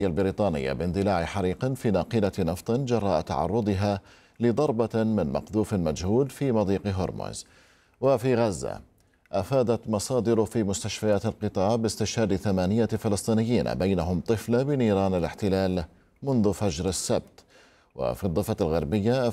البريطانية باندلاع حريق في ناقلة نفط جراء تعرضها لضربة من مقذوف مجهول في مضيق هرمز. وفي غزة أفادت مصادر في مستشفيات القطاع باستشهاد 8 فلسطينيين بينهم طفلة بنيران الاحتلال منذ فجر السبت. وفي الضفة الغربية